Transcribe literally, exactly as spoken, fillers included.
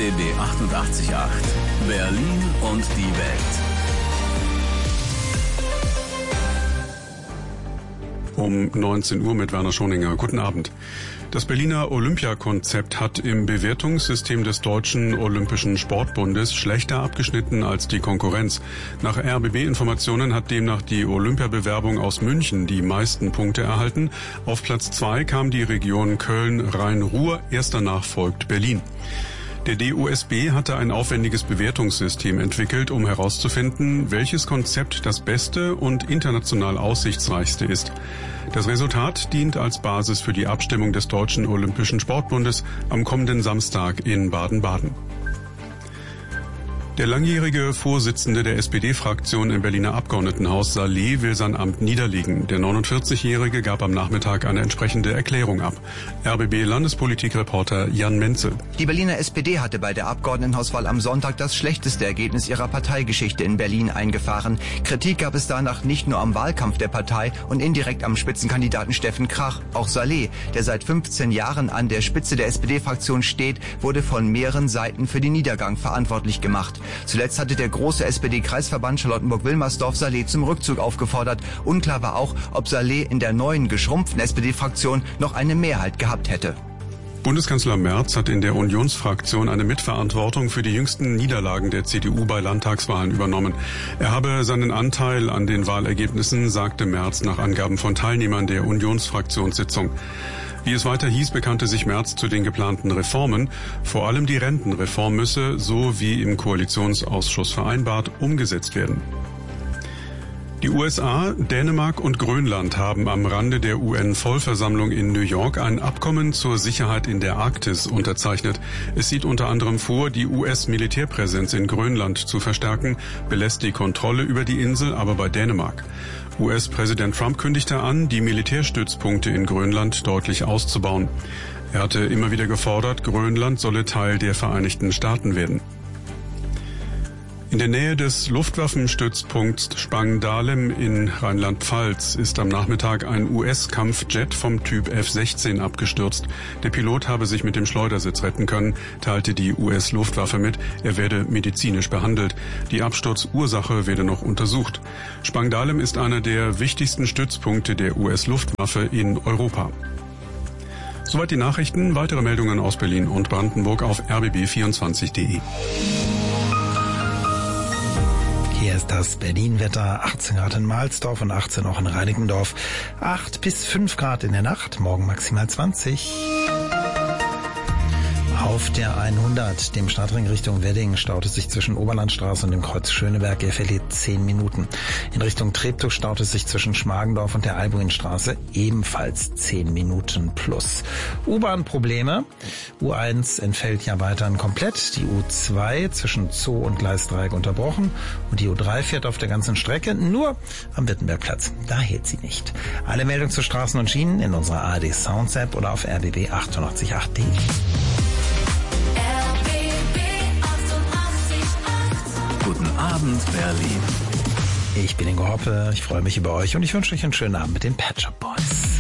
B B achtundachtzig Komma acht. Berlin und die Welt. Um neunzehn Uhr mit Werner Schoninger. Guten Abend. Das Berliner Olympiakonzept hat im Bewertungssystem des Deutschen Olympischen Sportbundes schlechter abgeschnitten als die Konkurrenz. Nach R B B-Informationen hat demnach die Olympiabewerbung aus München die meisten Punkte erhalten. Auf Platz zwei kam die Region Köln-Rhein-Ruhr, erst danach folgt Berlin. Der D O S B hatte ein aufwendiges Bewertungssystem entwickelt, um herauszufinden, welches Konzept das beste und international aussichtsreichste ist. Das Resultat dient als Basis für die Abstimmung des Deutschen Olympischen Sportbundes am kommenden Samstag in Baden-Baden. Der langjährige Vorsitzende der S P D-Fraktion im Berliner Abgeordnetenhaus, Saleh, will sein Amt niederlegen. Der neunundvierzigjährige gab am Nachmittag eine entsprechende Erklärung ab. R B B-Landespolitikreporter Jan Menzel. Die Berliner S P D hatte bei der Abgeordnetenhauswahl am Sonntag das schlechteste Ergebnis ihrer Parteigeschichte in Berlin eingefahren. Kritik gab es danach nicht nur am Wahlkampf der Partei und indirekt am Spitzenkandidaten Steffen Krach. Auch Saleh, der seit fünfzehn Jahren an der Spitze der S P D-Fraktion steht, wurde von mehreren Seiten für den Niedergang verantwortlich gemacht. Zuletzt hatte der große S P D-Kreisverband Charlottenburg-Wilmersdorf Saleh zum Rückzug aufgefordert. Unklar war auch, ob Saleh in der neuen, geschrumpften S P D-Fraktion noch eine Mehrheit gehabt hätte. Bundeskanzler Merz hat in der Unionsfraktion eine Mitverantwortung für die jüngsten Niederlagen der C D U bei Landtagswahlen übernommen. Er habe seinen Anteil an den Wahlergebnissen, sagte Merz nach Angaben von Teilnehmern der Unionsfraktionssitzung. Wie es weiter hieß, bekannte sich Merz zu den geplanten Reformen. Vor allem die Rentenreform müsse, so wie im Koalitionsausschuss vereinbart, umgesetzt werden. Die U S A, Dänemark und Grönland haben am Rande der U N-Vollversammlung in New York ein Abkommen zur Sicherheit in der Arktis unterzeichnet. Es sieht unter anderem vor, die U S-Militärpräsenz in Grönland zu verstärken, belässt die Kontrolle über die Insel aber bei Dänemark. U S-Präsident Trump kündigte an, die Militärstützpunkte in Grönland deutlich auszubauen. Er hatte immer wieder gefordert, Grönland solle Teil der Vereinigten Staaten werden. In der Nähe des Luftwaffenstützpunkts Spangdahlem in Rheinland-Pfalz ist am Nachmittag ein U S-Kampfjet vom Typ F sechzehn abgestürzt. Der Pilot habe sich mit dem Schleudersitz retten können, teilte die U S-Luftwaffe mit. Er werde medizinisch behandelt. Die Absturzursache werde noch untersucht. Spangdahlem ist einer der wichtigsten Stützpunkte der U S-Luftwaffe in Europa. Soweit die Nachrichten. Weitere Meldungen aus Berlin und Brandenburg auf r b b vierundzwanzig punkt d e. Hier ist das Berlin-Wetter, achtzehn Grad in Mahlsdorf und achtzehn auch in Reinickendorf, acht bis fünf Grad in der Nacht, morgen maximal zwanzig. Auf der hundert, dem Stadtring Richtung Wedding, staut es sich zwischen Oberlandstraße und dem Kreuz Schöneberg. Er verliert zehn Minuten. In Richtung Treptow staut es sich zwischen Schmargendorf und der Albuinstraße, ebenfalls zehn Minuten plus. U-Bahn-Probleme. U eins entfällt ja weiterhin komplett. Die U zwei zwischen Zoo und Gleisdreieck unterbrochen. Und die U drei fährt auf der ganzen Strecke, nur am Wittenbergplatz. Da hält sie nicht. Alle Meldungen zu Straßen und Schienen in unserer A R D Sounds App oder auf r b b achtundachtzig Komma acht punkt d e. Guten Abend, Berlin. Ich bin Ingo Hoppe, ich freue mich über euch und ich wünsche euch einen schönen Abend mit den Pet Shop Boys.